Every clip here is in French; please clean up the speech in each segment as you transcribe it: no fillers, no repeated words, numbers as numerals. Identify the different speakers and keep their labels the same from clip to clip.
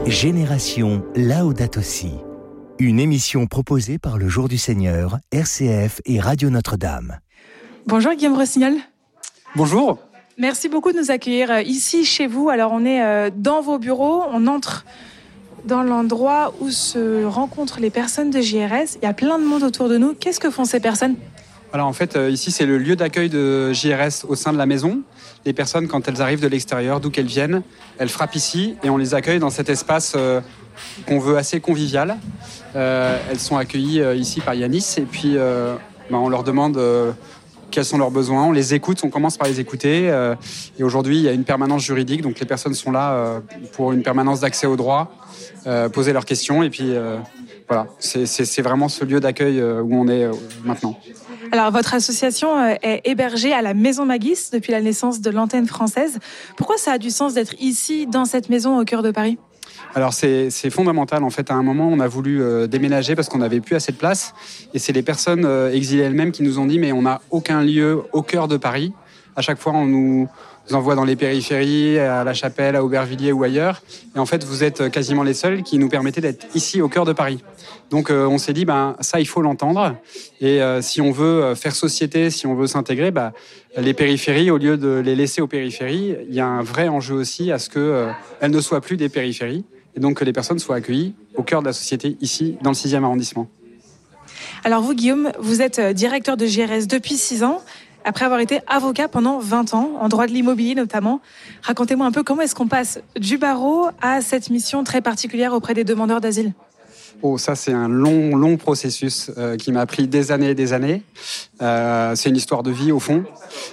Speaker 1: Génération Laudato Si. Une émission proposée par le Jour du Seigneur, RCF et Radio Notre-Dame.
Speaker 2: Bonjour Guillaume Rossignol.
Speaker 3: Bonjour.
Speaker 2: Merci beaucoup de nous accueillir ici chez vous. Alors on est dans vos bureaux, on entre dans l'endroit où se rencontrent les personnes de JRS. Il y a plein de monde autour de nous. Qu'est-ce que font ces personnes ?
Speaker 3: Alors en fait, ici c'est le lieu d'accueil de JRS au sein de la maison. Les personnes, quand elles arrivent de l'extérieur, d'où qu'elles viennent, elles frappent ici et on les accueille dans cet espace qu'on veut assez convivial. Elles sont accueillies ici par Yanis et puis on leur demande quels sont leurs besoins. On les écoute, on commence par les écouter. Et aujourd'hui, il y a une permanence juridique, donc les personnes sont là pour une permanence d'accès au droit, poser leurs questions et puis voilà, c'est vraiment ce lieu d'accueil où on est maintenant.
Speaker 2: Alors, votre association est hébergée à la Maison Magis depuis la naissance de l'antenne française. Pourquoi ça a du sens d'être ici, dans cette maison au cœur de Paris ?
Speaker 3: Alors c'est fondamental en fait. À un moment on a voulu déménager parce qu'on n'avait plus assez de place et c'est les personnes exilées elles-mêmes qui nous ont dit mais on n'a aucun lieu au cœur de Paris. À chaque fois on nous envoie dans les périphéries, à La Chapelle, à Aubervilliers ou ailleurs et en fait vous êtes quasiment les seuls qui nous permettaient d'être ici au cœur de Paris. Donc on s'est dit ça il faut l'entendre et si on veut faire société, si on veut s'intégrer, les périphéries, au lieu de les laisser aux périphéries, il y a un vrai enjeu aussi à ce qu'elles ne soient plus des périphéries. Et donc que les personnes soient accueillies au cœur de la société, ici, dans le 6e arrondissement.
Speaker 2: Alors vous, Guillaume, vous êtes directeur de JRS depuis 6 ans, après avoir été avocat pendant 20 ans, en droit de l'immobilier notamment. Racontez-moi un peu comment est-ce qu'on passe du barreau à cette mission très particulière auprès des demandeurs d'asile ?
Speaker 3: Oh, ça, c'est un long processus qui m'a pris des années et des années. C'est une histoire de vie, au fond.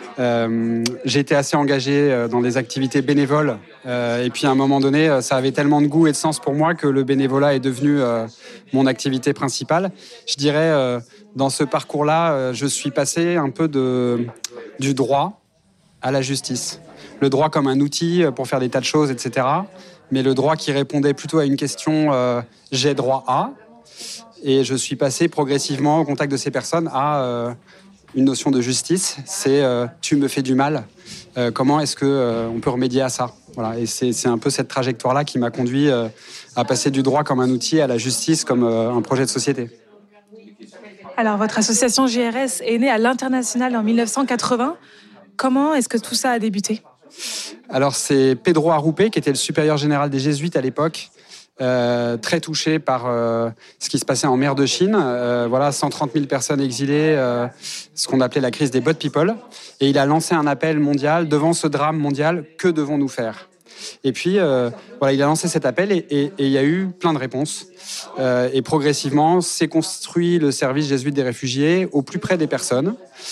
Speaker 3: J'ai été assez engagé dans des activités bénévoles. Et puis, à un moment donné, ça avait tellement de goût et de sens pour moi que le bénévolat est devenu mon activité principale. Je dirais, dans ce parcours-là, je suis passé un peu du droit à la justice. Le droit comme un outil pour faire des tas de choses, etc., mais le droit qui répondait plutôt à une question « j'ai droit à ». Et je suis passé progressivement au contact de ces personnes à une notion de justice, c'est « tu me fais du mal ». Comment est-ce qu'on peut remédier à ça ? Voilà. Et c'est un peu cette trajectoire-là qui m'a conduit à passer du droit comme un outil à la justice comme un projet de société.
Speaker 2: Alors, votre association JRS est née à l'international en 1980. Comment est-ce que tout ça a débuté ?
Speaker 3: Alors c'est Pedro Arrupe, qui était le supérieur général des Jésuites à l'époque, très touché par ce qui se passait en mer de Chine. 130 000 personnes exilées, ce qu'on appelait la crise des boat people. Et il a lancé un appel mondial devant ce drame mondial, que devons-nous faire ? Et puis, il a lancé cet appel et il y a eu plein de réponses. Et progressivement, s'est construit le service jésuite des réfugiés au plus près des personnes.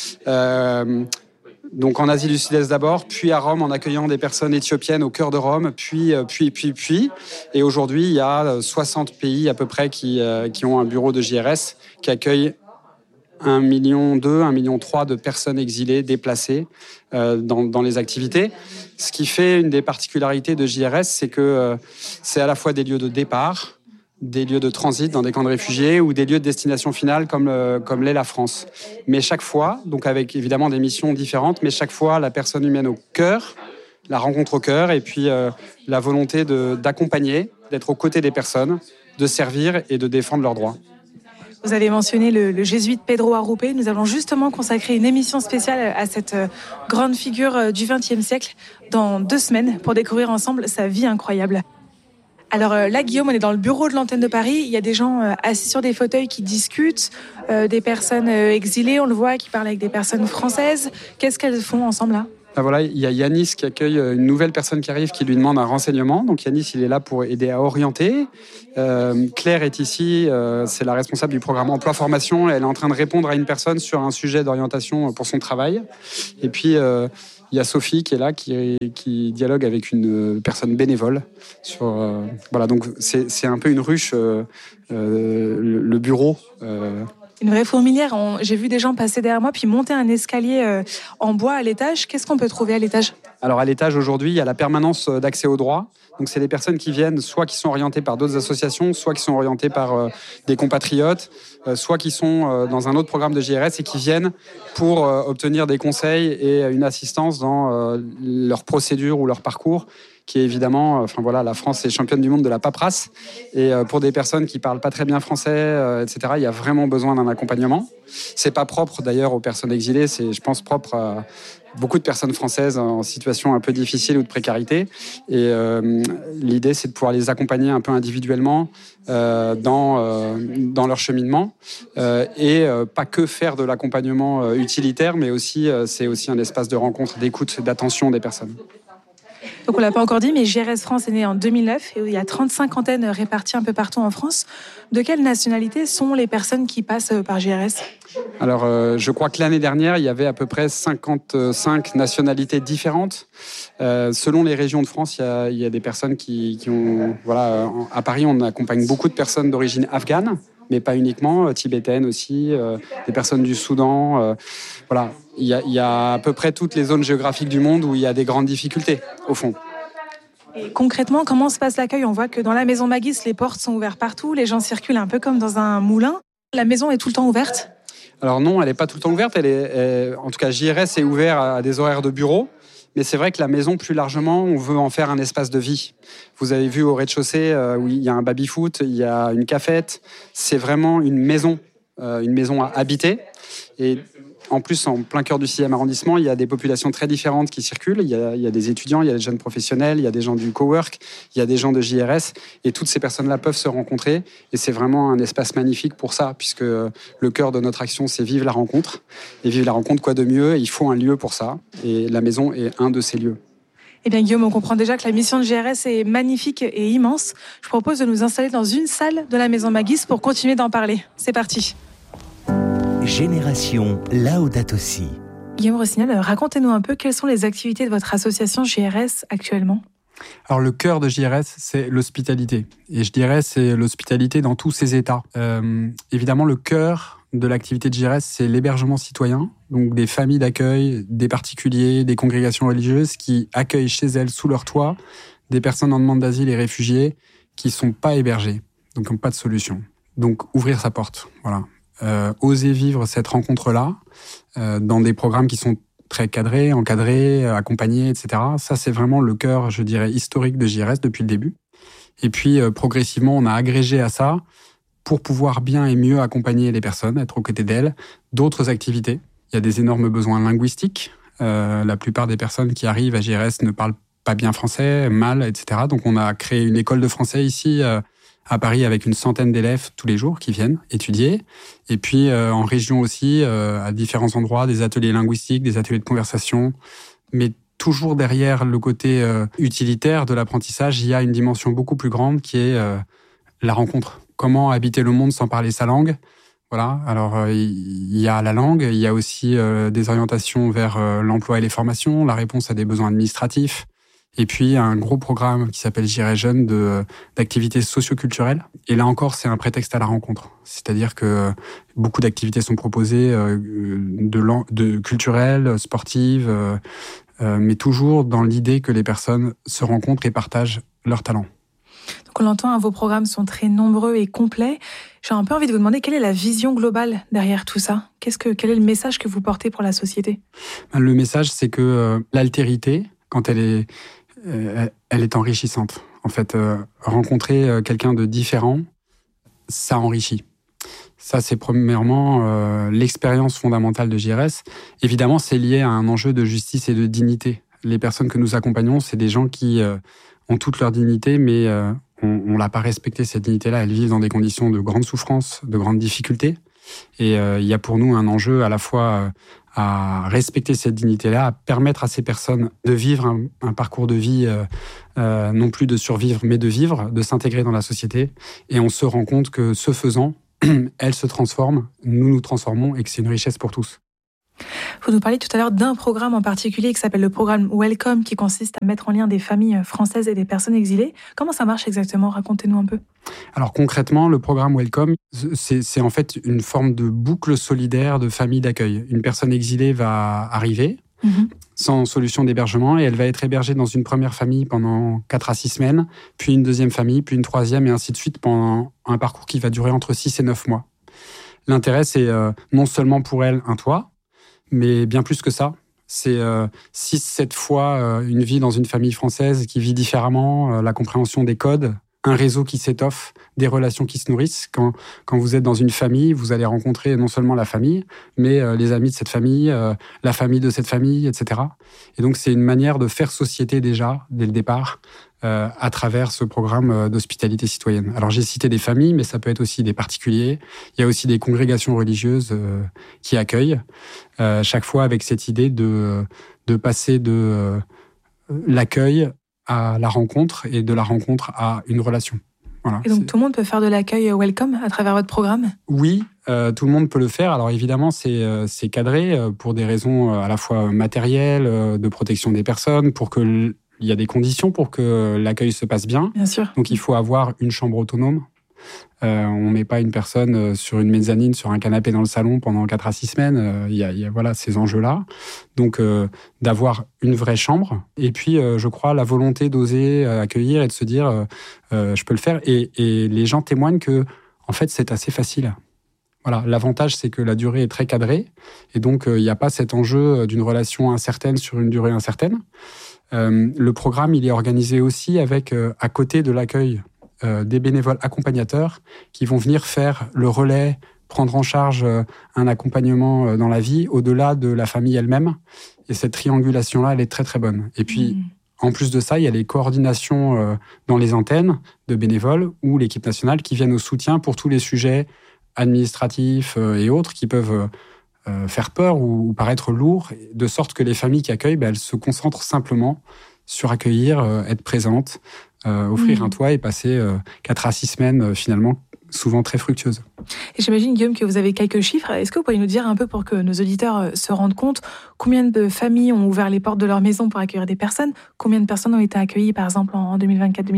Speaker 3: Donc en Asie du Sud-Est d'abord, puis à Rome en accueillant des personnes éthiopiennes au cœur de Rome, puis. Et aujourd'hui, il y a 60 pays à peu près qui ont un bureau de JRS qui accueille 1,2 million, 1,3 million de personnes exilées, déplacées dans les activités. Ce qui fait une des particularités de JRS, c'est que c'est à la fois des lieux de départ, des lieux de transit dans des camps de réfugiés ou des lieux de destination finale comme l'est la France. Mais chaque fois, donc avec évidemment des missions différentes, mais chaque fois la personne humaine au cœur, la rencontre au cœur et puis la volonté d'accompagner, d'être aux côtés des personnes, de servir et de défendre leurs droits.
Speaker 2: Vous avez mentionné le jésuite Pedro Arrupe. Nous allons justement consacrer une émission spéciale à cette grande figure du XXe siècle dans 2 semaines pour découvrir ensemble sa vie incroyable. Alors là, Guillaume, on est dans le bureau de l'antenne de Paris. Il y a des gens assis sur des fauteuils qui discutent, des personnes exilées, on le voit, qui parlent avec des personnes françaises. Qu'est-ce qu'elles font ensemble là ?
Speaker 3: Il y a Yanis qui accueille une nouvelle personne qui arrive, qui lui demande un renseignement. Donc Yanis, il est là pour aider à orienter. Claire est ici, c'est la responsable du programme emploi-formation. Elle est en train de répondre à une personne sur un sujet d'orientation pour son travail. Et puis, il y a Sophie qui est là, qui dialogue avec une personne bénévole. Donc c'est un peu une ruche, le bureau.
Speaker 2: Une vraie fourmilière. J'ai vu des gens passer derrière moi puis monter un escalier en bois à l'étage. Qu'est-ce qu'on peut trouver à l'étage ?
Speaker 3: Alors à l'étage aujourd'hui, il y a la permanence d'accès au droit. Donc c'est des personnes qui viennent, soit qui sont orientées par d'autres associations, soit qui sont orientées par des compatriotes, soit qui sont dans un autre programme de JRS et qui viennent pour obtenir des conseils et une assistance dans leur procédure ou leur parcours. qui est évidemment, la France est championne du monde de la paperasse. Et pour des personnes qui parlent pas très bien français, etc., il y a vraiment besoin d'un accompagnement. C'est pas propre d'ailleurs aux personnes exilées, c'est, je pense, propre à beaucoup de personnes françaises en situation un peu difficile ou de précarité. Et l'idée, c'est de pouvoir les accompagner un peu individuellement dans leur cheminement et pas que faire de l'accompagnement utilitaire, mais aussi c'est aussi un espace de rencontre, d'écoute, d'attention des personnes.
Speaker 2: Donc on l'a pas encore dit, mais JRS France est né en 2009 et il y a 35 antennes réparties un peu partout en France. De quelle nationalité sont les personnes qui passent par JRS ?
Speaker 3: Alors, je crois que l'année dernière, il y avait à peu près 55 nationalités différentes. Selon les régions de France, il y a des personnes qui ont... Voilà, à Paris, on accompagne beaucoup de personnes d'origine afghane, mais pas uniquement, tibétaines aussi, des personnes du Soudan. Voilà, il y a à peu près toutes les zones géographiques du monde où il y a des grandes difficultés, au fond.
Speaker 2: Et concrètement, comment se passe l'accueil ? On voit que dans la maison Magis, les portes sont ouvertes partout, les gens circulent un peu comme dans un moulin. La maison est tout le temps ouverte ? Alors
Speaker 3: non, elle n'est pas tout le temps ouverte. En tout cas, JRS est ouvert à des horaires de bureau. Mais c'est vrai que la maison, plus largement, on veut en faire un espace de vie. Vous avez vu au rez-de-chaussée, où il y a un baby-foot, il y a une cafette. C'est vraiment une maison à habiter. Et en plus, en plein cœur du 6e arrondissement, il y a des populations très différentes qui circulent. Il y a des étudiants, il y a des jeunes professionnels, il y a des gens du cowork, il y a des gens de JRS. Et toutes ces personnes-là peuvent se rencontrer. Et c'est vraiment un espace magnifique pour ça, puisque le cœur de notre action, c'est vivre la rencontre. Et vivre la rencontre, quoi de mieux ? Il faut un lieu pour ça. Et la maison est un de ces lieux.
Speaker 2: Eh bien, Guillaume, on comprend déjà que la mission de JRS est magnifique et immense. Je propose de nous installer dans une salle de la maison Magis pour continuer d'en parler. C'est parti.
Speaker 1: Génération Laudato Si.
Speaker 2: Guillaume Rossignol, racontez-nous un peu quelles sont les activités de votre association JRS actuellement.
Speaker 4: Alors le cœur de JRS, c'est l'hospitalité. Et je dirais c'est l'hospitalité dans tous ses états. Évidemment, le cœur de l'activité de JRS, c'est l'hébergement citoyen. Donc des familles d'accueil, des particuliers, des congrégations religieuses qui accueillent chez elles, sous leur toit, des personnes en demande d'asile et réfugiés qui ne sont pas hébergées, donc qui n'ont pas de solution. Donc ouvrir sa porte, voilà. Oser vivre cette rencontre-là dans des programmes qui sont très cadrés, encadrés, accompagnés, etc. Ça, c'est vraiment le cœur, je dirais, historique de JRS depuis le début. Et puis, progressivement, on a agrégé à ça, pour pouvoir bien et mieux accompagner les personnes, être aux côtés d'elles, d'autres activités. Il y a des énormes besoins linguistiques. La plupart des personnes qui arrivent à JRS ne parlent pas bien français, mal, etc. Donc, on a créé une école de français ici, à Paris, avec une centaine d'élèves tous les jours qui viennent étudier. Et puis, en région aussi, à différents endroits, des ateliers linguistiques, des ateliers de conversation. Mais toujours derrière le côté utilitaire de l'apprentissage, il y a une dimension beaucoup plus grande qui est la rencontre. Comment habiter le monde sans parler sa langue ? Voilà. Alors, il y a la langue, il y a aussi des orientations vers l'emploi et les formations, la réponse à des besoins administratifs. Et puis, un gros programme qui s'appelle J'irai jeune d'activités socioculturelles. Et là encore, c'est un prétexte à la rencontre. C'est-à-dire que beaucoup d'activités sont proposées de culturelles, sportives, mais toujours dans l'idée que les personnes se rencontrent et partagent leurs talents.
Speaker 2: Donc on l'entend, vos programmes sont très nombreux et complets. J'ai un peu envie de vous demander quelle est la vision globale derrière tout ça ? Quel est le message que vous portez pour la société ?
Speaker 4: Le message, c'est que l'altérité, quand elle est enrichissante. En fait, rencontrer quelqu'un de différent, ça enrichit. Ça, c'est premièrement l'expérience fondamentale de JRS. Évidemment, c'est lié à un enjeu de justice et de dignité. Les personnes que nous accompagnons, c'est des gens qui ont toute leur dignité, mais on l'a pas respecté, cette dignité-là. Elles vivent dans des conditions de grande souffrance, de grandes difficultés. Et il y a pour nous un enjeu à la fois à respecter cette dignité-là, à permettre à ces personnes de vivre un parcours de vie, non plus de survivre, mais de vivre, de s'intégrer dans la société. Et on se rend compte que ce faisant, elles se transforment, nous nous transformons et que c'est une richesse pour tous.
Speaker 2: Vous nous parliez tout à l'heure d'un programme en particulier qui s'appelle le programme Welcome, qui consiste à mettre en lien des familles françaises et des personnes exilées. Comment ça marche exactement ? Racontez-nous un peu.
Speaker 4: Alors concrètement, le programme Welcome, c'est en fait une forme de boucle solidaire de familles d'accueil. Une personne exilée va arriver sans solution d'hébergement et elle va être hébergée dans une première famille pendant 4 à 6 semaines, puis une deuxième famille, puis une troisième et ainsi de suite pendant un parcours qui va durer entre 6 et 9 mois. L'intérêt, c'est non seulement pour elle un toit, mais bien plus que ça, C'est 6-7 fois une vie dans une famille française qui vit différemment, la compréhension des codes, un réseau qui s'étoffe, des relations qui se nourrissent. Quand vous êtes dans une famille, vous allez rencontrer non seulement la famille, mais les amis de cette famille, la famille de cette famille, etc. Et donc, c'est une manière de faire société déjà, dès le départ, à travers ce programme d'hospitalité citoyenne. Alors, j'ai cité des familles, mais ça peut être aussi des particuliers. Il y a aussi des congrégations religieuses qui accueillent, chaque fois avec cette idée de passer de l'accueil à la rencontre et de la rencontre à une relation. Voilà,
Speaker 2: et donc tout le monde peut faire de l'accueil welcome à travers votre programme ?
Speaker 4: Oui, tout le monde peut le faire. Alors évidemment, c'est cadré pour des raisons à la fois matérielles, de protection des personnes, il y a des conditions pour que l'accueil se passe bien.
Speaker 2: Bien sûr.
Speaker 4: Donc il faut avoir une chambre autonome. On met pas une personne sur une mezzanine, sur un canapé dans le salon pendant 4 à 6 semaines. Il y a voilà, ces enjeux-là. Donc, d'avoir une vraie chambre. Et puis, je crois, la volonté d'oser accueillir et de se dire, je peux le faire. Et les gens témoignent que, en fait, c'est assez facile. Voilà. L'avantage, c'est que la durée est très cadrée. Et donc, il n'y a pas cet enjeu d'une relation incertaine sur une durée incertaine. Le programme, il est organisé aussi avec, à côté de l'accueil, des bénévoles accompagnateurs qui vont venir faire le relais, prendre en charge un accompagnement dans la vie, au-delà de la famille elle-même. Et cette triangulation-là, elle est très, très bonne. Et puis, en plus de ça, il y a les coordinations dans les antennes de bénévoles ou l'équipe nationale qui viennent au soutien pour tous les sujets administratifs et autres qui peuvent faire peur ou paraître lourds, de sorte que les familles qui accueillent, elles se concentrent simplement sur accueillir, être présentes, offrir un toit et passer 4 à 6 semaines finalement souvent très fructueuses.
Speaker 2: Et j'imagine, Guillaume, que vous avez quelques chiffres. Est-ce que vous pourriez nous dire un peu pour que nos auditeurs se rendent compte combien de familles ont ouvert les portes de leur maison pour accueillir des personnes ? Combien de personnes ont été accueillies, par exemple, en 2024-2025 ?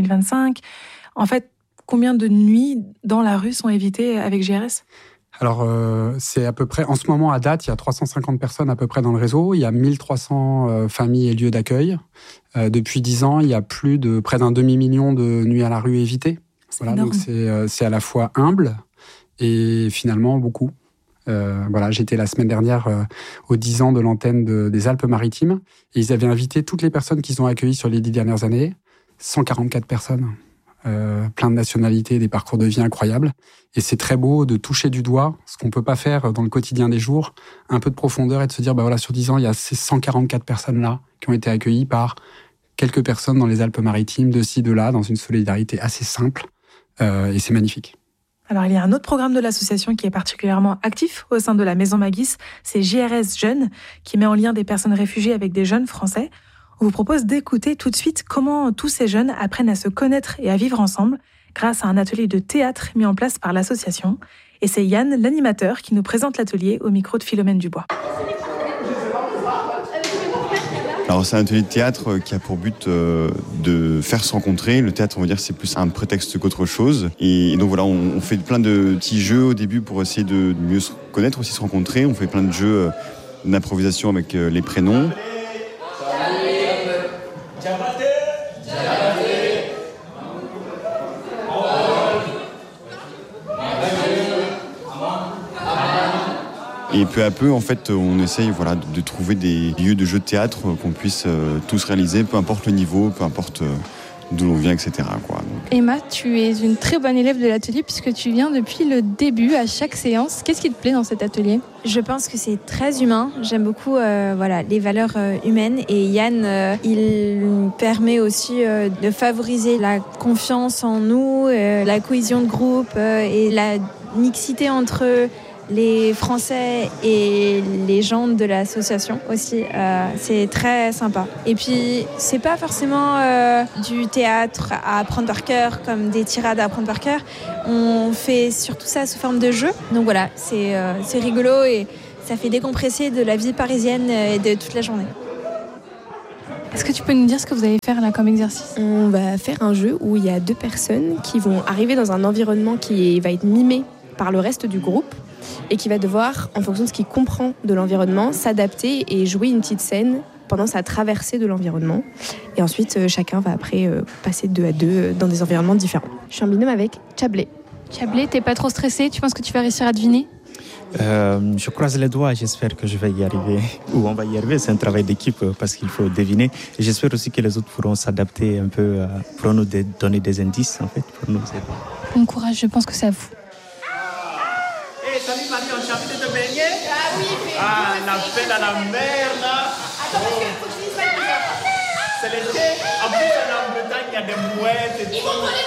Speaker 2: En fait, combien de nuits dans la rue sont évitées avec JRS ?
Speaker 4: Alors, c'est à peu près, en ce moment, à date, il y a 350 personnes à peu près dans le réseau. Il y a 1300 familles et lieux d'accueil. Depuis 10 ans, il y a près d'un demi-million de nuits à la rue évitées. Voilà, donc c'est à la fois humble et finalement beaucoup. Voilà, j'étais la semaine dernière aux 10 ans de l'antenne des Alpes-Maritimes et ils avaient invité toutes les personnes qu'ils ont accueillies sur les 10 dernières années. 144 personnes. Plein de nationalités, des parcours de vie incroyables. Et c'est très beau de toucher du doigt ce qu'on peut pas faire dans le quotidien des jours, un peu de profondeur et de se dire, voilà, sur 10 ans, il y a ces 144 personnes-là qui ont été accueillies par quelques personnes dans les Alpes-Maritimes, de ci, de là, dans une solidarité assez simple. Et c'est magnifique.
Speaker 2: Alors, il y a un autre programme de l'association qui est particulièrement actif au sein de la Maison Magis, c'est JRS Jeunes, qui met en lien des personnes réfugiées avec des jeunes français. On vous propose d'écouter tout de suite comment tous ces jeunes apprennent à se connaître et à vivre ensemble grâce à un atelier de théâtre mis en place par l'association. Et c'est Yann, l'animateur, qui nous présente l'atelier au micro de Philomène Dubois.
Speaker 5: Alors c'est un atelier de théâtre qui a pour but de faire se rencontrer. Le théâtre, on va dire, c'est plus un prétexte qu'autre chose. Et donc voilà, on fait plein de petits jeux au début pour essayer de mieux se connaître, aussi se rencontrer. On fait plein de jeux d'improvisation avec les prénoms. Et peu à peu, en fait, on essaye de trouver des lieux de jeux de théâtre qu'on puisse tous réaliser, peu importe le niveau, peu importe d'où l'on vient, etc.
Speaker 6: Emma, tu es une très bonne élève de l'atelier puisque tu viens depuis le début à chaque séance. Qu'est-ce qui te plaît dans cet atelier ?
Speaker 7: Je pense que c'est très humain. J'aime beaucoup les valeurs humaines. Et Yann, il permet aussi de favoriser la confiance en nous, la cohésion de groupe et la mixité entre les Français et les gens de l'association aussi. C'est très sympa. Et puis, c'est pas forcément du théâtre à apprendre par cœur, comme des tirades à apprendre par cœur. On fait surtout ça sous forme de jeu. Donc voilà, c'est rigolo et ça fait décompresser de la vie parisienne et de toute la journée.
Speaker 6: Est-ce que tu peux nous dire ce que vous allez faire là comme exercice ?
Speaker 8: On va faire un jeu où il y a 2 personnes qui vont arriver dans un environnement qui va être mimé par le reste du groupe et qui va devoir, en fonction de ce qu'il comprend de l'environnement, s'adapter et jouer une petite scène pendant sa traversée de l'environnement. Et ensuite, chacun va après passer 2 à 2 dans des environnements différents. Je suis en binôme avec Chablé.
Speaker 6: Chablé, t'es pas trop stressé ? Tu penses que tu vas réussir à deviner ?
Speaker 9: Je croise les doigts, j'espère que je vais y arriver, ou on va y arriver, c'est un travail d'équipe parce qu'il faut deviner. Et j'espère aussi que les autres pourront s'adapter un peu, pourront nous donner des indices en fait, pour nous aider.
Speaker 6: Bon courage, je pense que c'est à vous.
Speaker 10: Hey, salut Marie, on t'a envie de te baigner? Ah oui, la belle à la mer là. Attends, parce qu'il faut que je dise ça. C'est l'été, en plus en Bretagne il y a des mouettes et tout.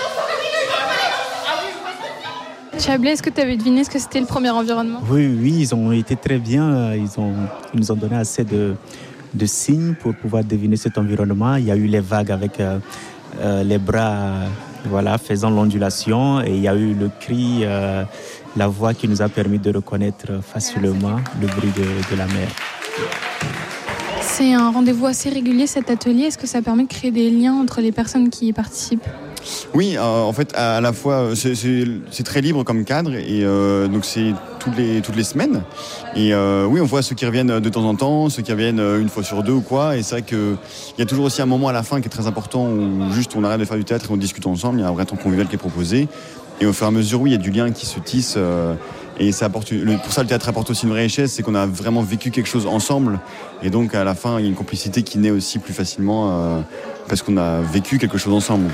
Speaker 6: Chablais, est-ce que tu avais deviné ce que c'était le premier environnement?
Speaker 9: Oui, ils ont été très bien. Ils nous ont donné assez de signes pour pouvoir deviner cet environnement. Il y a eu les vagues avec les bras faisant l'ondulation. Et il y a eu le cri, la voix qui nous a permis de reconnaître facilement le bruit de la mer.
Speaker 6: C'est un rendez-vous assez régulier cet atelier. Est-ce que ça permet de créer des liens entre les personnes qui y participent?
Speaker 5: Oui, en fait, à la fois, c'est très libre comme cadre et donc c'est toutes les semaines. Et oui, on voit ceux qui reviennent de temps en temps, ceux qui reviennent une fois sur deux ou quoi. Et c'est vrai qu'il y a toujours aussi un moment à la fin qui est très important où juste on arrête de faire du théâtre et on discute ensemble. Il y a un vrai temps convivial qui est proposé. Et au fur et à mesure, oui, il y a du lien qui se tisse. Et ça apporte, pour ça, le théâtre apporte aussi une vraie richesse, c'est qu'on a vraiment vécu quelque chose ensemble. Et donc, à la fin, il y a une complicité qui naît aussi plus facilement parce qu'on a vécu quelque chose ensemble.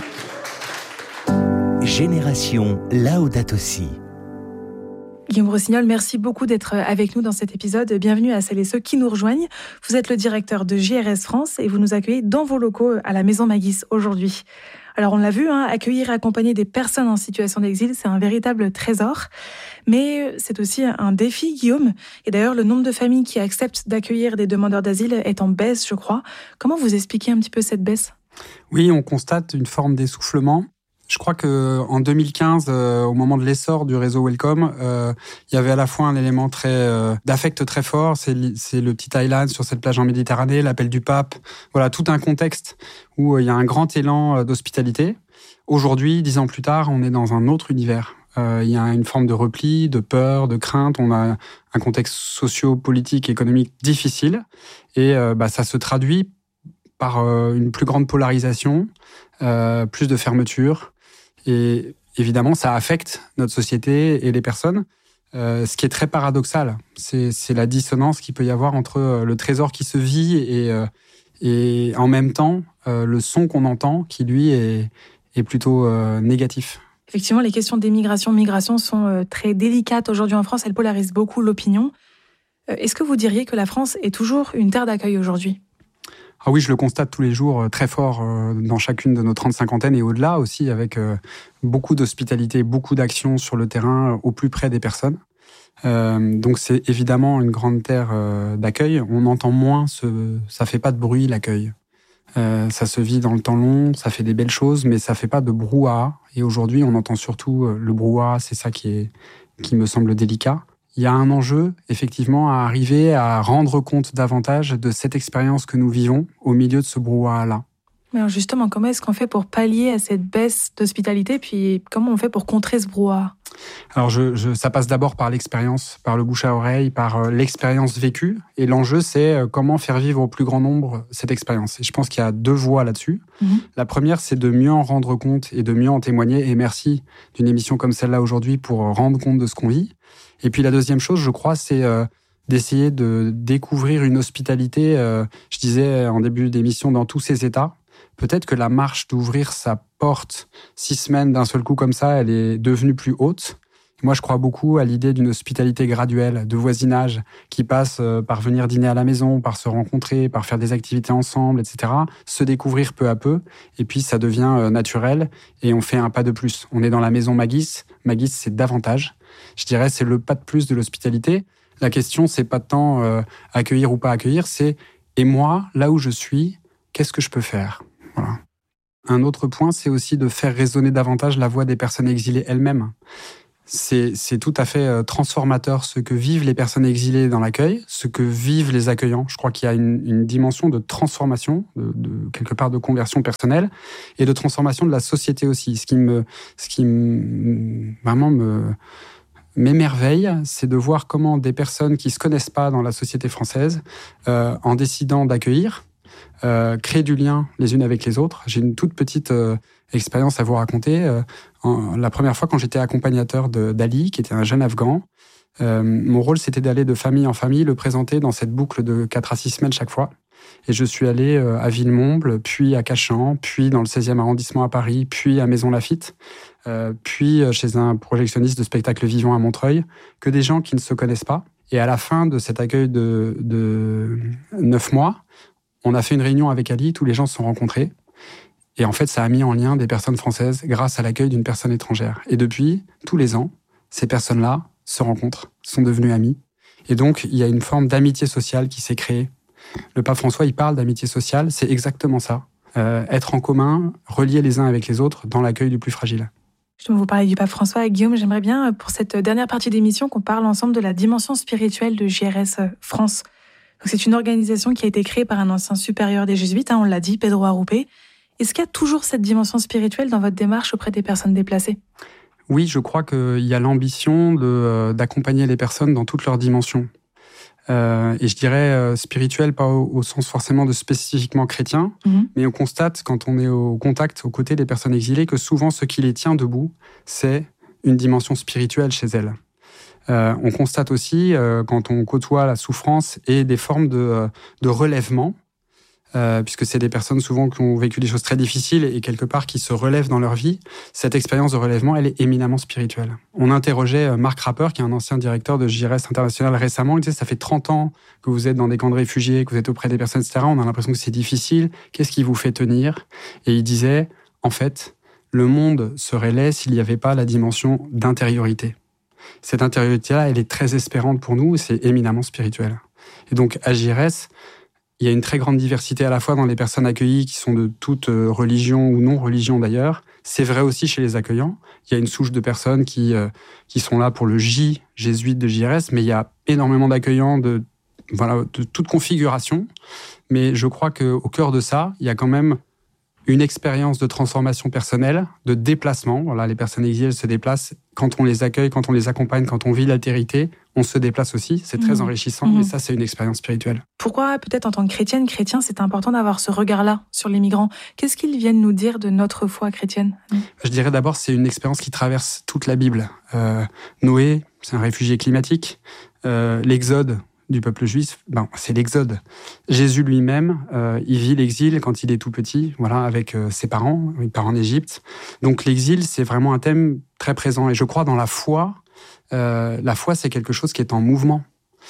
Speaker 1: Génération Laudato Si.
Speaker 2: Guillaume Rossignol, merci beaucoup d'être avec nous dans cet épisode. Bienvenue à celles et ceux qui nous rejoignent. Vous êtes le directeur de JRS France et vous nous accueillez dans vos locaux à la Maison Magis aujourd'hui. Alors on l'a vu, accueillir et accompagner des personnes en situation d'exil, c'est un véritable trésor. Mais c'est aussi un défi, Guillaume. Et d'ailleurs, le nombre de familles qui acceptent d'accueillir des demandeurs d'asile est en baisse, je crois. Comment vous expliquez un petit peu cette baisse ?
Speaker 4: Oui, on constate une forme d'essoufflement. Je crois qu'en 2015, au moment de l'essor du réseau Welcome, il y avait à la fois un élément d'affect très fort, c'est le petit island sur cette plage en Méditerranée, l'appel du pape, voilà, tout un contexte où il y a un grand élan d'hospitalité. Aujourd'hui, 10 ans plus tard, on est dans un autre univers. Il y a une forme de repli, de peur, de crainte, on a un contexte socio-politique, économique difficile, et ça se traduit par une plus grande polarisation, plus de fermeture. Et évidemment, ça affecte notre société et les personnes. Ce qui est très paradoxal, c'est la dissonance qu'il peut y avoir entre le trésor qui se vit et en même temps le son qu'on entend qui, lui, est plutôt négatif.
Speaker 2: Effectivement, les questions d'émigration, migration sont très délicates aujourd'hui en France. Elles polarisent beaucoup l'opinion. Est-ce que vous diriez que la France est toujours une terre d'accueil aujourd'hui ?
Speaker 4: Ah oui, je le constate tous les jours très fort dans chacune de nos 35 antennes et au-delà aussi, avec beaucoup d'hospitalité, beaucoup d'actions sur le terrain au plus près des personnes. Donc c'est évidemment une grande terre d'accueil. On entend moins, ça fait pas de bruit l'accueil. Ça se vit dans le temps long, ça fait des belles choses, mais ça fait pas de brouhaha. Et aujourd'hui, on entend surtout le brouhaha, c'est ça qui me semble délicat. Il y a un enjeu, effectivement, à arriver à rendre compte davantage de cette expérience que nous vivons au milieu de ce brouhaha-là.
Speaker 2: Mais alors justement, comment est-ce qu'on fait pour pallier à cette baisse d'hospitalité, puis comment on fait pour contrer ce brouhaha ?
Speaker 4: Alors, ça passe d'abord par l'expérience, par le bouche à oreille, par l'expérience vécue. Et l'enjeu, c'est comment faire vivre au plus grand nombre cette expérience. Et je pense qu'il y a 2 voies là-dessus. La première, c'est de mieux en rendre compte et de mieux en témoigner. Et merci d'une émission comme celle-là aujourd'hui pour rendre compte de ce qu'on vit. Et puis la deuxième chose, je crois, c'est d'essayer de découvrir une hospitalité, je disais en début d'émission, dans tous ses états. Peut-être que la marche d'ouvrir sa porte 6 semaines d'un seul coup comme ça, elle est devenue plus haute. Moi, je crois beaucoup à l'idée d'une hospitalité graduelle, de voisinage, qui passe par venir dîner à la maison, par se rencontrer, par faire des activités ensemble, etc. Se découvrir peu à peu, et puis ça devient naturel, et on fait un pas de plus. On est dans la maison Magis. Magis, c'est davantage. Je dirais, c'est le pas de plus de l'hospitalité. La question, c'est pas tant accueillir ou pas accueillir, c'est « et moi, là où je suis, qu'est-ce que je peux faire ?» Voilà. Un autre point, c'est aussi de faire résonner davantage la voix des personnes exilées elles-mêmes. C'est tout à fait transformateur ce que vivent les personnes exilées dans l'accueil, ce que vivent les accueillants. Je crois qu'il y a une dimension de transformation, de quelque part de conversion personnelle, et de transformation de la société aussi. Ce qui vraiment m'émerveille, c'est de voir comment des personnes qui se connaissent pas dans la société française, en décidant d'accueillir, créer du lien les unes avec les autres. J'ai une toute petite expérience à vous raconter. La première fois, quand j'étais accompagnateur d'Ali, qui était un jeune Afghan, Mon rôle, c'était d'aller de famille en famille, le présenter dans cette boucle de 4 à 6 semaines chaque fois. Et je suis allé à Villemomble, puis à Cachan, puis dans le 16e arrondissement à Paris, puis à Maison Lafitte, puis chez un projectionniste de spectacle vivant à Montreuil, que des gens qui ne se connaissent pas. Et à la fin de cet accueil de 9 mois, on a fait une réunion avec Ali, tous les gens se sont rencontrés. Et en fait, ça a mis en lien des personnes françaises grâce à l'accueil d'une personne étrangère. Et depuis, tous les ans, ces personnes-là se rencontrent, sont devenues amies. Et donc, il y a une forme d'amitié sociale qui s'est créée. Le pape François, il parle d'amitié sociale, c'est exactement ça. Être en commun, relier les uns avec les autres dans l'accueil du plus fragile.
Speaker 2: Justement, vous parlez du pape François. Guillaume, j'aimerais bien, pour cette dernière partie d'émission, qu'on parle ensemble de la dimension spirituelle de JRS France. Donc, c'est une organisation qui a été créée par un ancien supérieur des Jésuites, on l'a dit, Pedro Arrupe. Est-ce qu'il y a toujours cette dimension spirituelle dans votre démarche auprès des personnes déplacées ?
Speaker 4: Oui, je crois qu'il y a l'ambition d'accompagner les personnes dans toutes leurs dimensions. Et je dirais spirituel, pas au sens forcément de spécifiquement chrétien, mais on constate, quand on est au contact, aux côtés des personnes exilées, que souvent ce qui les tient debout, c'est une dimension spirituelle chez elles. On constate aussi, quand on côtoie la souffrance et des formes de relèvement, puisque c'est des personnes souvent qui ont vécu des choses très difficiles et quelque part qui se relèvent dans leur vie, cette expérience de relèvement, elle est éminemment spirituelle. On interrogeait Marc Rapper, qui est un ancien directeur de JRS International récemment, il disait, ça fait 30 ans que vous êtes dans des camps de réfugiés, que vous êtes auprès des personnes, etc. On a l'impression que c'est difficile. Qu'est-ce qui vous fait tenir ? Et il disait, en fait, le monde serait laid s'il n'y avait pas la dimension d'intériorité. Cette intériorité-là, elle est très espérante pour nous, c'est éminemment spirituel. Et donc, à JRS, il y a une très grande diversité à la fois dans les personnes accueillies qui sont de toute religion ou non-religion d'ailleurs. C'est vrai aussi chez les accueillants. Il y a une souche de personnes qui sont là pour le J jésuite de JRS, mais il y a énormément d'accueillants de toute configuration. Mais je crois qu'au cœur de ça, il y a quand même une expérience de transformation personnelle, de déplacement. Voilà, les personnes exilées se déplacent. Quand on les accueille, quand on les accompagne, quand on vit l'altérité, on se déplace aussi. C'est très enrichissant, mais ça, c'est une expérience spirituelle.
Speaker 2: Pourquoi, peut-être en tant que chrétienne, chrétien, c'est important d'avoir ce regard-là sur les migrants ? Qu'est-ce qu'ils viennent nous dire de notre foi chrétienne ?
Speaker 4: Je dirais d'abord, c'est une expérience qui traverse toute la Bible. Noé, c'est un réfugié climatique. L'Exode du peuple juif, c'est l'Exode. Jésus lui-même, il vit l'exil quand il est tout petit, avec ses parents, il part en Égypte. Donc l'exil, c'est vraiment un thème très présent. Et je crois dans la foi, c'est quelque chose qui est en mouvement.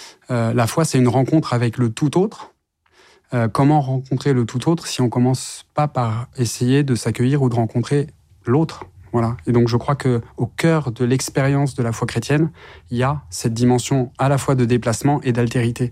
Speaker 4: La foi, c'est une rencontre avec le tout autre. Comment rencontrer le tout autre si on commence pas par essayer de s'accueillir ou de rencontrer l'autre ? Voilà. Et donc je crois qu'au cœur de l'expérience de la foi chrétienne, il y a cette dimension à la fois de déplacement et d'altérité.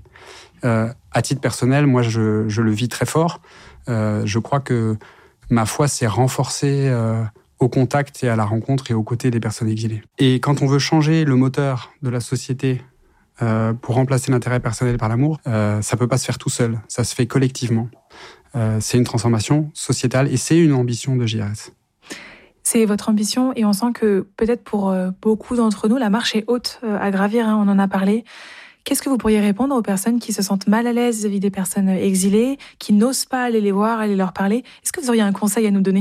Speaker 4: À titre personnel, moi je le vis très fort. Je crois que ma foi s'est renforcée au contact et à la rencontre et aux côtés des personnes exilées. Et quand on veut changer le moteur de la société pour remplacer l'intérêt personnel par l'amour, ça peut pas se faire tout seul, ça se fait collectivement. C'est une transformation sociétale et c'est une ambition de JRS.
Speaker 2: C'est votre ambition et on sent que peut-être pour beaucoup d'entre nous, la marche est haute à gravir, on en a parlé. Qu'est-ce que vous pourriez répondre aux personnes qui se sentent mal à l'aise vis-à-vis des personnes exilées, qui n'osent pas aller les voir, aller leur parler ? Est-ce que vous auriez un conseil à nous donner ?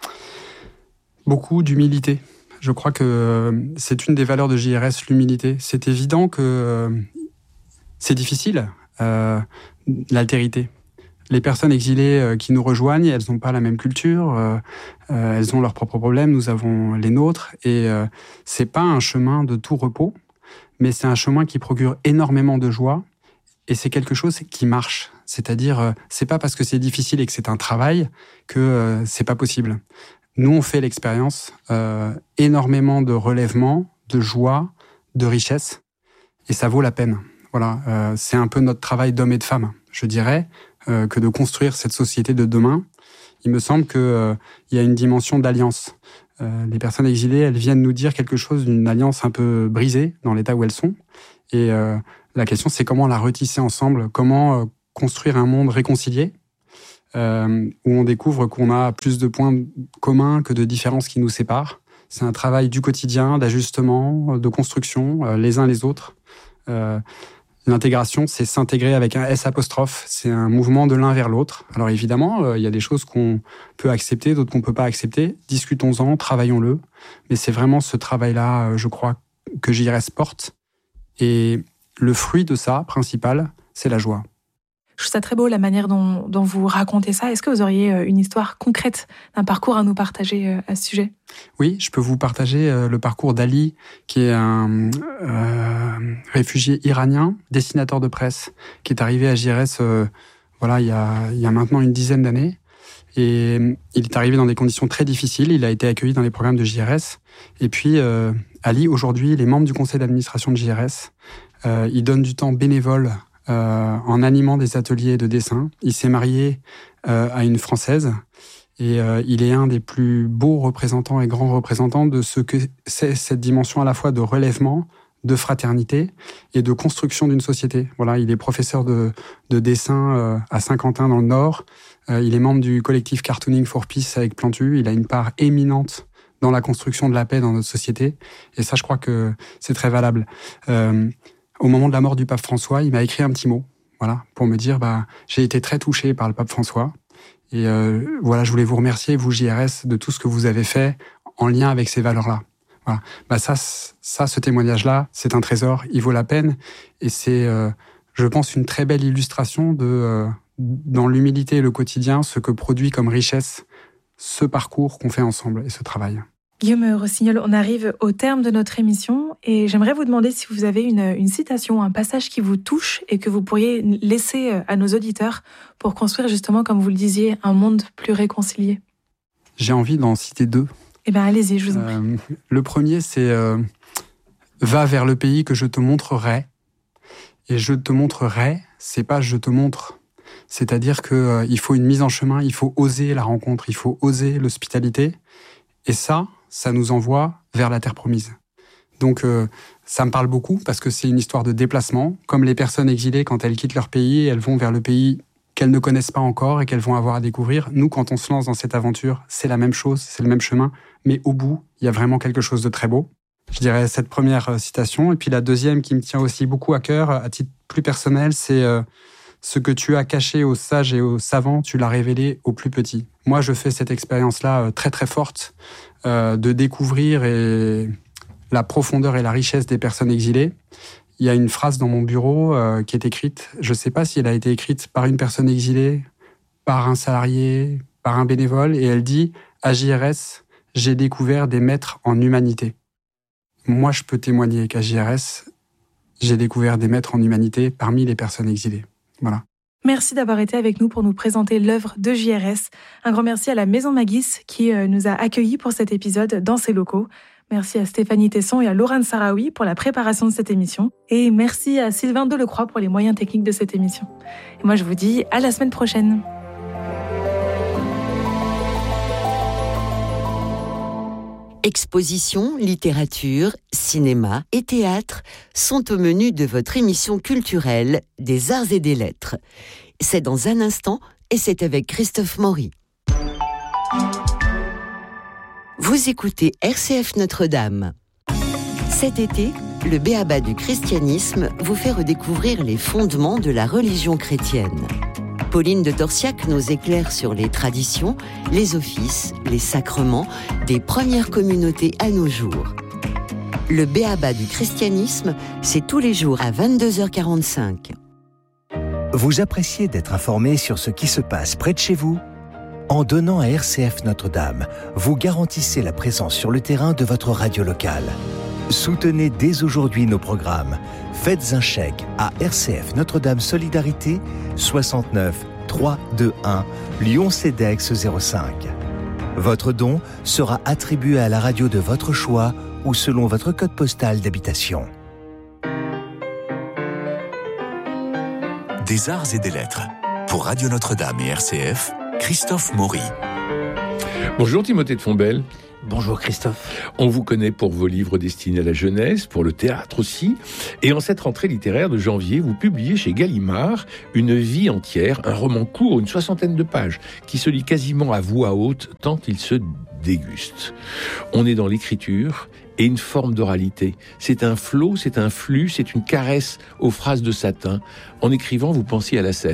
Speaker 4: Beaucoup d'humilité. Je crois que c'est une des valeurs de JRS, l'humilité. C'est évident que c'est difficile, l'altérité. Les personnes exilées qui nous rejoignent, elles n'ont pas la même culture, elles ont leurs propres problèmes, nous avons les nôtres, et c'est pas un chemin de tout repos, mais c'est un chemin qui procure énormément de joie, et c'est quelque chose qui marche. C'est-à-dire, c'est pas parce que c'est difficile et que c'est un travail que c'est pas possible. Nous, on fait l'expérience énormément de relèvement, de joie, de richesse, et ça vaut la peine. Voilà, c'est un peu notre travail d'hommes et de femmes, je dirais, que de construire cette société de demain. Il me semble qu'il y a une dimension d'alliance. Les personnes exilées, elles viennent nous dire quelque chose d'une alliance un peu brisée dans l'état où elles sont. Et la question, c'est comment la retisser ensemble, comment construire un monde réconcilié, où on découvre qu'on a plus de points communs que de différences qui nous séparent. C'est un travail du quotidien, d'ajustement, de construction, les uns les autres. L'intégration, c'est s'intégrer avec un S', c'est un mouvement de l'un vers l'autre. Alors évidemment, il y a des choses qu'on peut accepter, d'autres qu'on peut pas accepter. Discutons-en, travaillons-le. Mais c'est vraiment ce travail-là, je crois, que JRS porte Et le fruit de ça, principal, c'est la joie.
Speaker 2: Je trouve ça très beau, la manière dont vous racontez ça. Est-ce que vous auriez une histoire concrète d'un parcours à nous partager à ce sujet ?
Speaker 4: Oui, je peux vous partager le parcours d'Ali, qui est un réfugié iranien, dessinateur de presse, qui est arrivé à JRS il y a maintenant une dizaine d'années. Et il est arrivé dans des conditions très difficiles. Il a été accueilli dans les programmes de JRS. Et puis, Ali, aujourd'hui, il est membre du conseil d'administration de JRS. Il donne du temps bénévole en animant des ateliers de dessin. Il s'est marié à une Française et il est un des plus beaux représentants et grands représentants de ce que c'est cette dimension à la fois de relèvement, de fraternité et de construction d'une société. Voilà, il est professeur de dessin à Saint-Quentin dans le Nord. Il est membre du collectif Cartooning for Peace avec Plantu. Il a une part éminente dans la construction de la paix dans notre société. Et ça, je crois que c'est très valable. Au moment de la mort du pape François, il m'a écrit un petit mot, pour me dire, j'ai été très touché par le pape François. Et je voulais vous remercier, vous JRS, de tout ce que vous avez fait en lien avec ces valeurs-là. Voilà. Ce témoignage-là, c'est un trésor, il vaut la peine. Et c'est, je pense, une très belle illustration de, dans l'humilité et le quotidien, ce que produit comme richesse ce parcours qu'on fait ensemble et ce travail.
Speaker 2: Guillaume Rossignol, on arrive au terme de notre émission et j'aimerais vous demander si vous avez une citation, un passage qui vous touche et que vous pourriez laisser à nos auditeurs pour construire justement, comme vous le disiez, un monde plus réconcilié.
Speaker 4: J'ai envie d'en citer deux.
Speaker 2: Eh bien, allez-y, je vous en prie.
Speaker 4: Le premier, c'est « Va vers le pays que je te montrerai ». Et « je te montrerai », c'est pas « je te montre ». C'est-à-dire qu'il faut une mise en chemin, il faut oser la rencontre, il faut oser l'hospitalité. Et ça nous envoie vers la terre promise. Donc ça me parle beaucoup parce que c'est une histoire de déplacement. Comme les personnes exilées, quand elles quittent leur pays, elles vont vers le pays qu'elles ne connaissent pas encore et qu'elles vont avoir à découvrir. Nous, quand on se lance dans cette aventure, c'est la même chose, c'est le même chemin. Mais au bout, il y a vraiment quelque chose de très beau. Je dirais cette première citation. Et puis la deuxième qui me tient aussi beaucoup à cœur, à titre plus personnel, c'est ce que tu as caché aux sages et aux savants, tu l'as révélé aux plus petits. Moi, je fais cette expérience-là très très forte de découvrir la profondeur et la richesse des personnes exilées. Il y a une phrase dans mon bureau qui est écrite, je ne sais pas si elle a été écrite par une personne exilée, par un salarié, par un bénévole, et elle dit « À JRS, j'ai découvert des maîtres en humanité ». Moi, je peux témoigner qu'à JRS, j'ai découvert des maîtres en humanité parmi les personnes exilées. Voilà.
Speaker 2: Merci d'avoir été avec nous pour nous présenter l'œuvre de JRS. Un grand merci à la Maison Magis qui nous a accueillis pour cet épisode dans ses locaux. Merci à Stéphanie Tesson et à Laurent Saraoui pour la préparation de cette émission. Et merci à Sylvain Delecroix pour les moyens techniques de cette émission. Et moi, je vous dis à la semaine prochaine.
Speaker 11: Expositions, littérature, cinéma et théâtre sont au menu de votre émission culturelle des Arts et des Lettres. C'est dans un instant et c'est avec Christophe Maury. Vous écoutez RCF Notre-Dame. Cet été, le B.A.B.A. du christianisme vous fait redécouvrir les fondements de la religion chrétienne. Pauline de Torsiac nous éclaire sur les traditions, les offices, les sacrements des premières communautés à nos jours. Le B.A.B.A. du christianisme, c'est tous les jours à 22h45.
Speaker 1: Vous appréciez d'être informé sur ce qui se passe près de chez vous ? En donnant à RCF Notre-Dame, vous garantissez la présence sur le terrain de votre radio locale. Soutenez dès aujourd'hui nos programmes. Faites un chèque à RCF Notre-Dame Solidarité 69 321 Lyon-Cedex 05. Votre don sera attribué à la radio de votre choix ou selon votre code postal d'habitation.
Speaker 12: Des arts et des lettres. Pour Radio Notre-Dame et RCF, Christophe Maury.
Speaker 13: Bonjour Timothée de Fontbelle.
Speaker 14: Bonjour Christophe.
Speaker 13: On vous connaît pour vos livres destinés à la jeunesse, pour le théâtre aussi. Et en cette rentrée littéraire de janvier, vous publiez chez Gallimard Une vie entière, un roman court, une 60aine de pages, qui se lit quasiment à voix haute tant il se déguste. On est dans l'écriture et une forme d'oralité. C'est un flot, c'est un flux, c'est une caresse aux phrases de satin. En écrivant, vous pensiez à la scène ?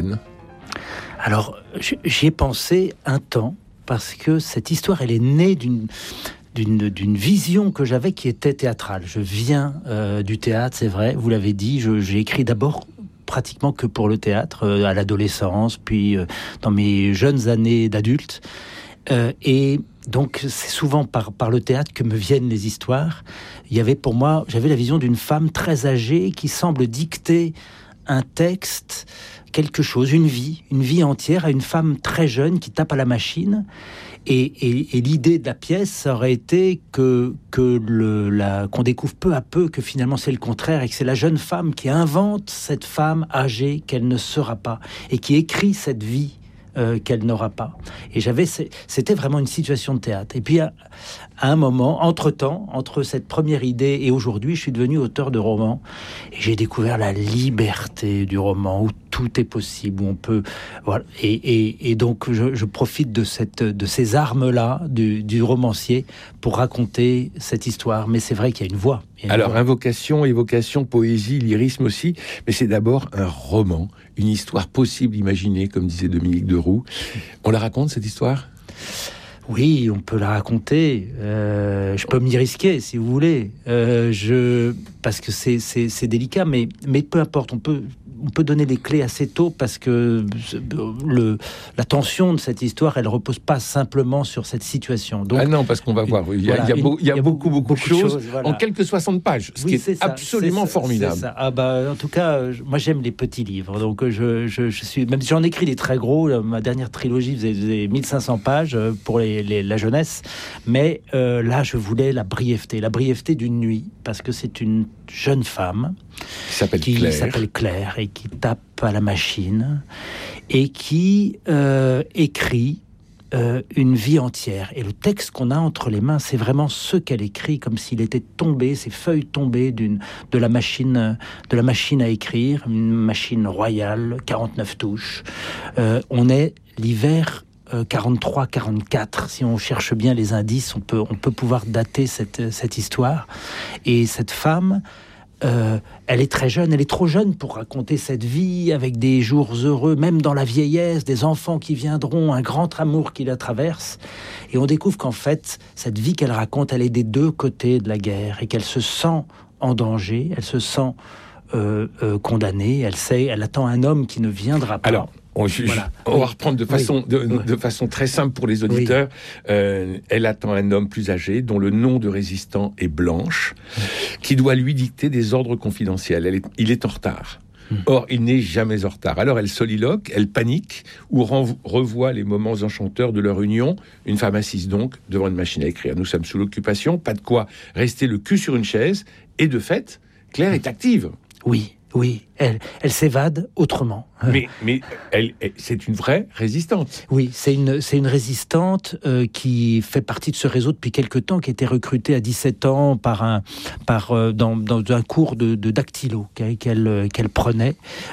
Speaker 14: Alors, j'y ai pensé un temps, parce que cette histoire, elle est née d'une d'une vision que j'avais qui était théâtrale. Je viens du théâtre, c'est vrai, vous l'avez dit, j'ai écrit d'abord pratiquement que pour le théâtre, à l'adolescence, puis dans mes jeunes années d'adulte. Et donc, c'est souvent par le théâtre que me viennent les histoires. J'avais la vision d'une femme très âgée qui semble dicter un texte, quelque chose, une vie entière à une femme très jeune qui tape à la machine. Et l'idée de la pièce, ça aurait été qu'on découvre peu à peu que finalement c'est le contraire et que c'est la jeune femme qui invente cette femme âgée qu'elle ne sera pas et qui écrit cette vie qu'elle n'aura pas. Et c'était vraiment une situation de théâtre. Et puis à un moment, entre cette première idée et aujourd'hui, je suis devenu auteur de romans et j'ai découvert la liberté du roman où tout est possible, où on peut, voilà. Et donc je profite de ces armes-là du romancier pour raconter cette histoire. Mais c'est vrai qu'il y a une voix.
Speaker 13: Alors, invocation, évocation, poésie, lyrisme aussi, mais c'est d'abord un roman, une histoire possible, imaginée, comme disait Dominique Deroux. On la raconte, cette histoire ?
Speaker 14: Oui, on peut la raconter. Je peux m'y risquer, si vous voulez. Parce que c'est délicat, mais peu importe, on peut donner des clés assez tôt parce que la tension de cette histoire, elle repose pas simplement sur cette situation. Donc,
Speaker 13: non, parce qu'on va voir, il y a beaucoup de choses voilà. En quelques 60 pages, ce qui est absolument formidable.
Speaker 14: C'est ça. En tout cas, moi j'aime les petits livres, donc je suis, même si j'en écris des très gros, ma dernière trilogie faisait 1500 pages pour la jeunesse, mais là je voulais la brièveté d'une nuit, parce que c'est une jeune femme qui s'appelle Claire et qui tape à la machine et qui écrit une vie entière. Et le texte qu'on a entre les mains, c'est vraiment ce qu'elle écrit, comme s'il était tombé, ces feuilles tombées de la machine à écrire, une machine royale, 49 touches. On est l'hiver 43-44, si on cherche bien les indices, on peut pouvoir dater cette histoire. Et cette femme, elle est très jeune, elle est trop jeune pour raconter cette vie avec des jours heureux, même dans la vieillesse, des enfants qui viendront, un grand amour qui la traverse. Et on découvre qu'en fait, cette vie qu'elle raconte, elle est des deux côtés de la guerre et qu'elle se sent en danger, elle se sent condamnée, elle attend un homme qui ne viendra pas.
Speaker 13: Alors, on va reprendre de façon très simple pour les auditeurs. Elle attend un homme plus âgé, dont le nom de résistant est Blanche, qui doit lui dicter des ordres confidentiels. Il est en retard. Or, il n'est jamais en retard. Alors, elle soliloque, elle panique, ou revoit les moments enchanteurs de leur union. Une femme assise donc devant une machine à écrire. Nous sommes sous l'occupation, pas de quoi rester le cul sur une chaise. Et de fait, Claire est active.
Speaker 14: Oui, elle s'évade autrement.
Speaker 13: Mais c'est une vraie résistante.
Speaker 14: Oui, c'est une résistante qui fait partie de ce réseau depuis quelque temps, qui a été recrutée à 17 ans dans un cours de dactylo qu'elle prenait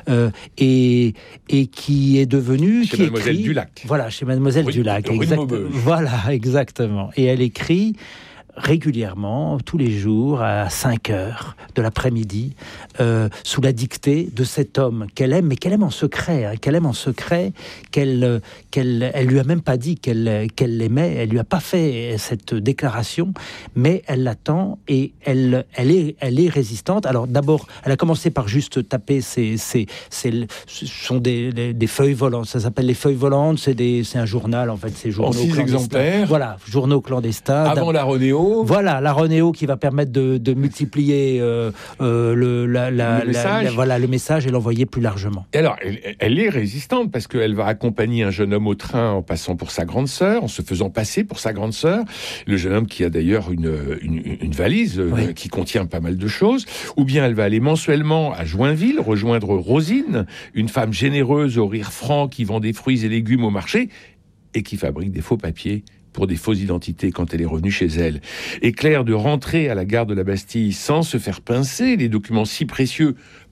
Speaker 14: et qui est devenue...
Speaker 13: Chez Mademoiselle Dulac.
Speaker 14: Voilà, chez Mademoiselle Dulac. Voilà, exactement. Et elle écrit régulièrement, tous les jours, à 5h de l'après-midi, sous la dictée de cet homme qu'elle aime, mais qu'elle aime en secret, qu'elle lui a même pas dit qu'elle l'aimait, elle lui a pas fait cette déclaration, mais elle l'attend et elle est résistante. Alors d'abord, elle a commencé par juste taper ce sont des feuilles volantes, ça s'appelle les feuilles volantes, c'est un journal en fait, c'est journaux clandestins.
Speaker 13: 6 exemplaires.
Speaker 14: Voilà, journaux clandestins.
Speaker 13: Avant la Ronéo.
Speaker 14: Voilà, la Ronéo qui va permettre de multiplier le message et l'envoyer plus largement.
Speaker 13: Et alors, elle est résistante parce qu'elle va accompagner un jeune homme au train en passant pour sa grande sœur, en se faisant passer pour sa grande sœur. Le jeune homme qui a d'ailleurs une valise qui contient pas mal de choses. Ou bien elle va aller mensuellement à Joinville, rejoindre Rosine, une femme généreuse au rire franc qui vend des fruits et légumes au marché et qui fabrique des faux papiers pour des fausses identités quand elle est revenue chez elle. Et Claire de rentrer à la gare de la Bastille sans se faire pincer, les documents si précieux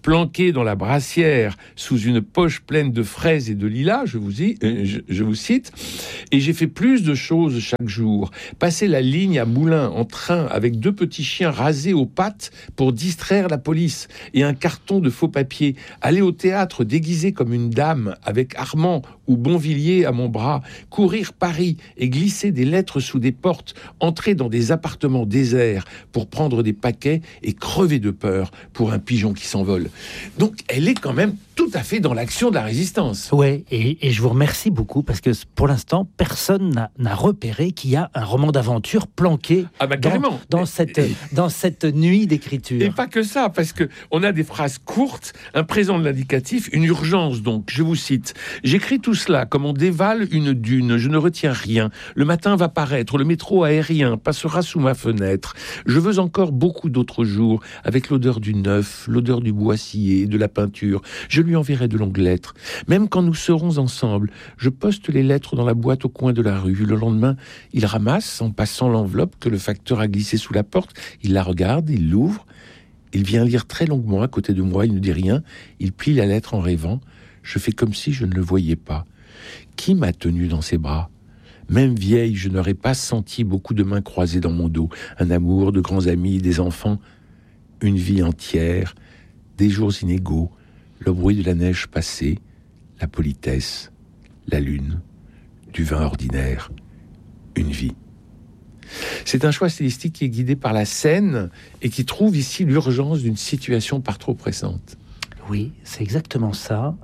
Speaker 13: planqué dans la brassière sous une poche pleine de fraises et de lilas, je vous cite, et j'ai fait plus de choses chaque jour. Passer la ligne à Moulins en train avec 2 petits chiens rasés aux pattes pour distraire la police et un carton de faux papier. Aller au théâtre déguisé comme une dame avec Armand ou Bonvilliers à mon bras, courir Paris et glisser des lettres sous des portes, entrer dans des appartements déserts pour prendre des paquets et crever de peur pour un pigeon qui s'envole. Donc elle est quand même tout à fait dans l'action de la résistance.
Speaker 14: Ouais, et je vous remercie beaucoup parce que pour l'instant, personne n'a repéré qu'il y a un roman d'aventure planqué dans cette nuit d'écriture.
Speaker 13: Et pas que ça, parce que on a des phrases courtes, un présent de l'indicatif, une urgence donc. Je vous cite. J'écris tout cela comme on dévale une dune. Je ne retiens rien. Le matin va paraître, le métro aérien passera sous ma fenêtre. Je veux encore beaucoup d'autres jours, avec l'odeur du neuf, l'odeur du bois scié, de la peinture. Je lui enverrai de longues lettres. Même quand nous serons ensemble, je poste les lettres dans la boîte au coin de la rue. Le lendemain, il ramasse, en passant l'enveloppe que le facteur a glissée sous la porte. Il la regarde, il l'ouvre. Il vient lire très longuement à côté de moi. Il ne dit rien. Il plie la lettre en rêvant. Je fais comme si je ne le voyais pas. Qui m'a tenu dans ses bras ? Même vieille, je n'aurais pas senti beaucoup de mains croisées dans mon dos. Un amour, de grands amis, des enfants. Une vie entière, des jours inégaux, le bruit de la neige passée, la politesse, la lune, du vin ordinaire, une vie. C'est un choix stylistique qui est guidé par la scène et qui trouve ici l'urgence d'une situation par trop pressante.
Speaker 14: Oui, c'est exactement ça.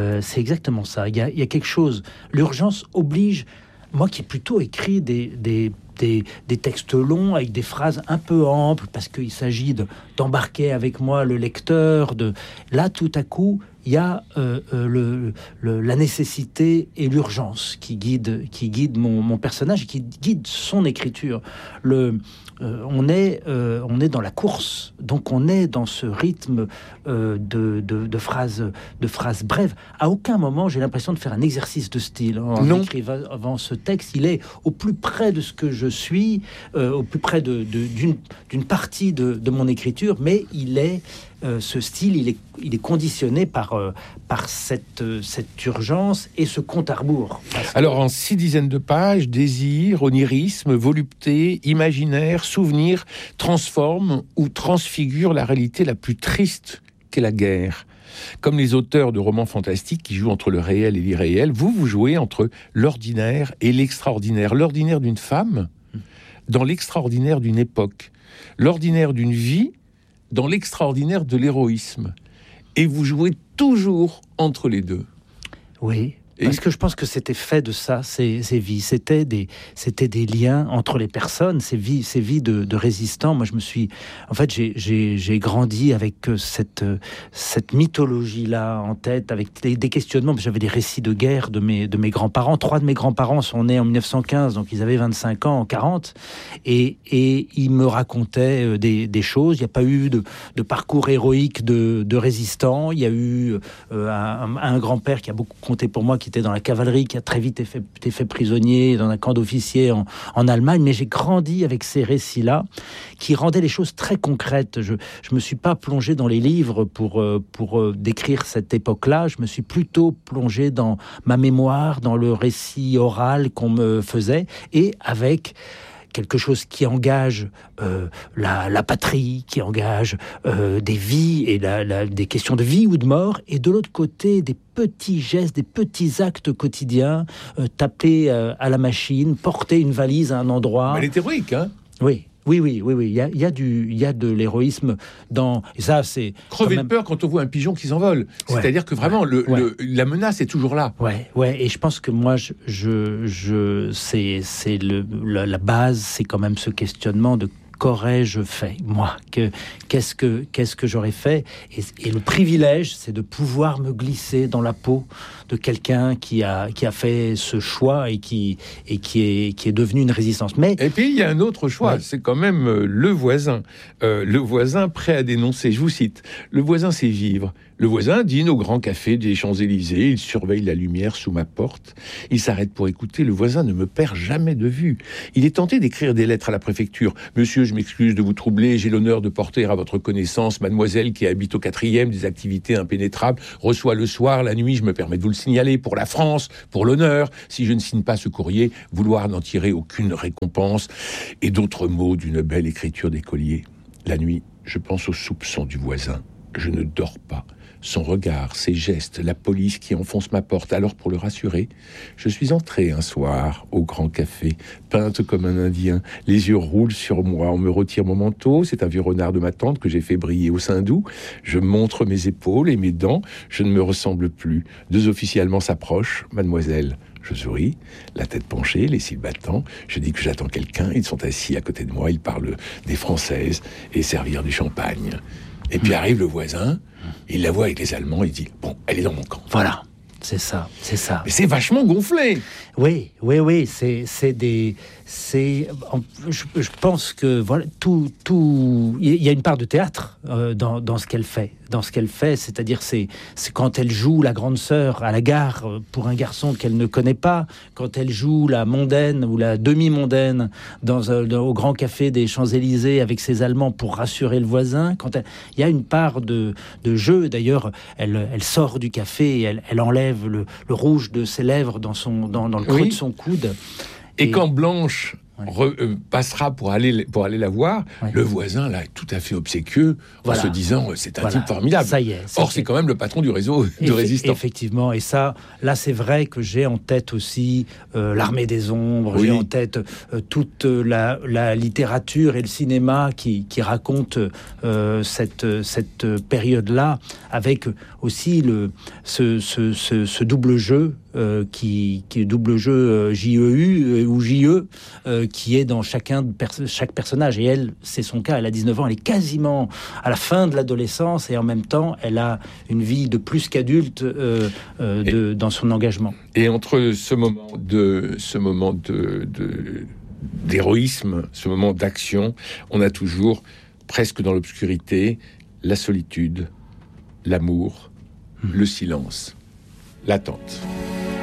Speaker 14: Il y a quelque chose. L'urgence oblige, moi qui ai plutôt écrit des textes longs avec des phrases un peu amples parce qu'il s'agit d'embarquer avec moi le lecteur. Là, tout à coup, il y a la nécessité et l'urgence qui guide mon personnage et qui guide son écriture. On est dans la course, donc on est dans ce rythme de phrases brèves. À aucun moment j'ai l'impression de faire un exercice de style en écrivant ce texte. Il est au plus près de ce que je suis, au plus près d'une partie de mon écriture, mais ce style, il est conditionné par cette urgence et ce compte à rebours.
Speaker 13: Alors, en 6 dizaines de pages, désir, onirisme, volupté, imaginaire, souvenir transforment ou transfigurent la réalité la plus triste qu'est la guerre. Comme les auteurs de romans fantastiques qui jouent entre le réel et l'irréel, vous jouez entre l'ordinaire et l'extraordinaire. L'ordinaire d'une femme dans l'extraordinaire d'une époque. L'ordinaire d'une vie dans l'extraordinaire de l'héroïsme. Et vous jouez toujours entre les deux.
Speaker 14: Oui, parce que je pense que c'était fait de ça, ces vies. C'était des liens entre les personnes, ces vies de résistants. Moi, j'ai grandi avec cette mythologie-là en tête, avec des questionnements. J'avais des récits de guerre de mes grands-parents. 3 de mes grands-parents sont nés en 1915, donc ils avaient 25 ans en 40. Et ils me racontaient des choses. Il n'y a pas eu de parcours héroïque de résistants. Il y a eu un grand-père qui a beaucoup compté pour moi, qui était dans la cavalerie, qui a très vite été fait prisonnier dans un camp d'officiers en Allemagne. Mais j'ai grandi avec ces récits-là qui rendaient les choses très concrètes. Je me suis pas plongé dans les livres pour décrire cette époque-là. Je me suis plutôt plongé dans ma mémoire, dans le récit oral qu'on me faisait, et avec quelque chose qui engage la patrie, qui engage des vies et des questions de vie ou de mort, et de l'autre côté, des petits gestes, des petits actes quotidiens, taper à la machine, porter une valise à un endroit.
Speaker 13: Mais elle est héroïque, hein ?
Speaker 14: Oui. Oui. Il y a de l'héroïsme dans... Et ça, c'est...
Speaker 13: Crever de peur quand on voit un pigeon qui s'envole. Ouais. C'est-à-dire que vraiment, la menace est toujours là.
Speaker 14: Ouais. Et je pense que moi, la base, c'est quand même ce questionnement de qu'aurais-je fait, moi, qu'est-ce que j'aurais fait, et le privilège, c'est de pouvoir me glisser dans la peau de quelqu'un qui a fait ce choix et qui est devenu une résistance. Et
Speaker 13: puis il y a un autre choix, c'est quand même le voisin prêt à dénoncer. Je vous cite, le voisin sait vivre. Le voisin dîne au grand café des Champs-Élysées, il surveille la lumière sous ma porte, il s'arrête pour écouter, le voisin ne me perd jamais de vue. Il est tenté d'écrire des lettres à la préfecture. « Monsieur, je m'excuse de vous troubler, j'ai l'honneur de porter à votre connaissance mademoiselle qui habite au 4e des activités impénétrables, reçoit le soir, la nuit, je me permets de vous le signaler, pour la France, pour l'honneur. Si je ne signe pas ce courrier, vouloir n'en tirer aucune récompense. » Et d'autres mots d'une belle écriture d'écolier. La nuit, je pense aux soupçons du voisin. Je ne dors pas. Son regard, ses gestes, la police qui enfonce ma porte. Alors, pour le rassurer, je suis entré un soir au grand café, peinte comme un Indien. Les yeux roulent sur moi. On me retire mon manteau. C'est un vieux renard de ma tante que j'ai fait briller au Saint-Doux. Je montre mes épaules et mes dents. Je ne me ressemble plus. 2 officiers allemands s'approchent. Mademoiselle. Je souris, la tête penchée, les cils battants. Je dis que j'attends quelqu'un. Ils sont assis à côté de moi. Ils parlent des Françaises et servir du champagne. Et puis arrive le voisin, il la voit avec les Allemands, il dit « Bon, elle est dans mon camp. »
Speaker 14: Voilà, c'est ça.
Speaker 13: Mais c'est vachement gonflé.
Speaker 14: Oui, je pense que voilà, il y a une part de théâtre dans ce qu'elle fait. C'est-à-dire c'est quand elle joue la grande sœur à la gare pour un garçon qu'elle ne connaît pas, quand elle joue la mondaine ou la demi-mondaine au grand café des Champs-Élysées avec ses Allemands pour rassurer le voisin. Il y a une part de jeu. D'ailleurs, elle sort du café et elle enlève le rouge de ses lèvres dans le creux de son coude.
Speaker 13: Et quand Blanche passera pour aller la voir, le voisin là est tout à fait obséquieux en se disant c'est un type formidable.
Speaker 14: Ça y est.
Speaker 13: Or c'est quand même le patron du réseau de résistants.
Speaker 14: Effectivement, et ça, là c'est vrai que j'ai en tête aussi l'Armée des Ombres, j'ai en tête toute la littérature et le cinéma qui racontent cette période-là, avec aussi ce double jeu. Qui est double jeu JEU ou JE qui est dans chaque personnage, et elle, c'est son cas, elle a 19 ans, elle est quasiment à la fin de l'adolescence et en même temps elle a une vie de plus qu'adulte dans son engagement.
Speaker 13: Et entre ce moment d'héroïsme, ce moment d'action, on a toujours, presque dans l'obscurité, la solitude, l'amour, le silence, l'attente.